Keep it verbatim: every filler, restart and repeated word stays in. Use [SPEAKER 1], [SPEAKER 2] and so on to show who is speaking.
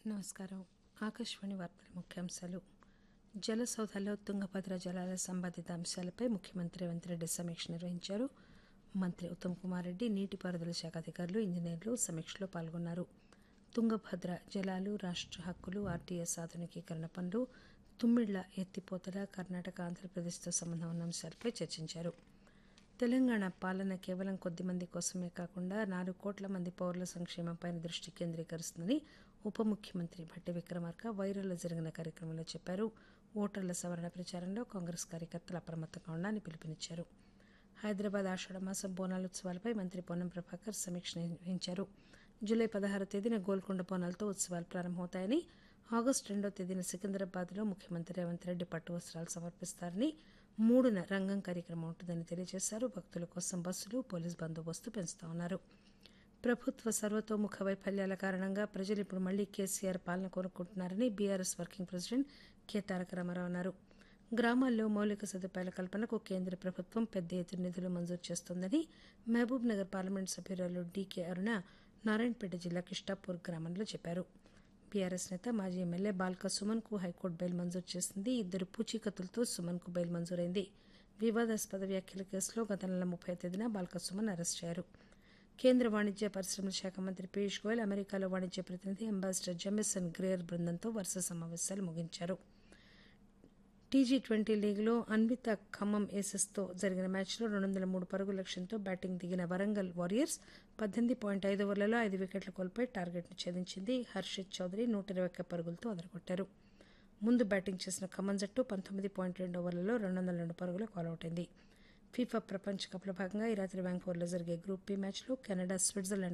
[SPEAKER 1] నమస్కారం. ఆకాశవాణి వార్తల ముఖ్యాంశాలు. జలసౌధల్లో తుంగభద్ర జలాల సంబంధిత అంశాలపై ముఖ్యమంత్రి రేవంత్ రెడ్డి సమీక్ష నిర్వహించారు. మంత్రి ఉత్తమ్ కుమార్ రెడ్డి, నీటిపారుదల శాఖ అధికారులు, ఇంజనీర్లు సమీక్షలో పాల్గొన్నారు. తుంగభద్ర జలాలు, రాష్ట్ర హక్కులు, ఆర్టీఎస్ ఆధునికీకరణ పనులు, తుమ్మిళ్ల ఎత్తిపోతల, కర్ణాటక, ఆంధ్రప్రదేశ్తో సంబంధం ఉన్న అంశాలపై చర్చించారు. తెలంగాణ పాలన కేవలం కొద్దిమంది కోసమే కాకుండా నాలుగు కోట్ల మంది పౌరుల సంక్షేమంపై దృష్టి కేంద్రీకరిస్తుందని ఉప ముఖ్యమంత్రి భట్టి విక్రమార్క వైరాలో జరిగిన కార్యక్రమంలో చెప్పారు. ఓటర్ల సవరణ ప్రచారంలో కాంగ్రెస్ కార్యకర్తలు అప్రమత్తంగా ఉండాలని పిలుపునిచ్చారు. హైదరాబాద్ ఆషాఢ మాసం బోనాల ఉత్సవాలపై మంత్రి పొన్నం ప్రభాకర్ సమీక్ష నిర్వహించారు. జూలై పదహారు తేదీన గోల్కొండ బోనాలతో ఉత్సవాలు ప్రారంభమవుతాయని, ఆగస్టు రెండో తేదీన సికింద్రాబాద్లో ముఖ్యమంత్రి రేవంత్ రెడ్డి పట్టు వస్త్రాలు సమర్పిస్తారని, మూడున రంగం కార్యక్రమం ఉంటుందని తెలియజేశారు. భక్తుల కోసం బస్సులు, పోలీసు బందోబస్తు పెంచుతామన్నారు. ప్రభుత్వ సర్వతోముఖ వైఫల్యాల కారణంగా ప్రజలు ఇప్పుడు మళ్లీ కేసీఆర్ పాలన కోరుకుంటున్నారని బీఆర్ఎస్ వర్కింగ్ ప్రెసిడెంట్ కె తారక రామారావు అన్నారు. గ్రామాల్లో మౌలిక సదుపాయాల కల్పనకు కేంద్ర ప్రభుత్వం పెద్ద ఎత్తున నిధులు మంజూరు చేస్తోందని మహబూబ్ నగర్ పార్లమెంటు సభ్యురాలు డీకే అరుణ నారాయణపేట జిల్లా కిష్టాపూర్ గ్రామంలో చెప్పారు. బీఆర్ఎస్ నేత మాజీ ఎమ్మెల్యే బాల్క సుమన్ కు హైకోర్టు బెయిల్ మంజూరు చేసింది. ఇద్దరు పూచీకత్తులతో సుమన్ కు బెయిల్ మంజూరైంది. వివాదాస్పద వ్యాఖ్యల కేసులో గత నెల ముప్పై తేదీన బాల్క సుమన్ అరెస్ట్ అయ్యారు. కేంద్ర వాణిజ్య పరిశ్రమల శాఖ మంత్రి పీయూష్ గోయల్ అమెరికాలో వాణిజ్య ప్రతినిధి అంబాసిడర్ జెమిసన్ గ్రేయర్ బృందంతో వరుస సమావేశాలు ముగించారు. టీజీ ట్వంటీ లీగ్లో అన్విత ఖమ్మం ఏసెస్తో జరిగిన మ్యాచ్లో రెండు వందల మూడు పరుగుల లక్ష్యంతో బ్యాటింగ్ దిగిన వరంగల్ వారియర్స్ పద్దెనిమిది పాయింట్ ఐదు ఓవర్లలో ఐదు వికెట్లు కోల్పోయి టార్గెట్ను ఛేదించింది. హర్షిత్ చౌదరి నూట ఇరవై ఒక్క పరుగులతో అదరగొట్టారు. ముందు బ్యాటింగ్ చేసిన ఖమ్మం జట్టు పంతొమ్మిది పాయింట్ రెండు ఓవర్లలో రెండు వందల రెండు పరుగులకు ఆలౌట్ అయింది. ఫీఫా ప్రపంచ కప్లో భాగంగా ఈ రాత్రి వ్యాంకోవర్లో జరిగే గ్రూప్ బి మ్యాచ్లో కెనడా స్విట్జర్లాండ్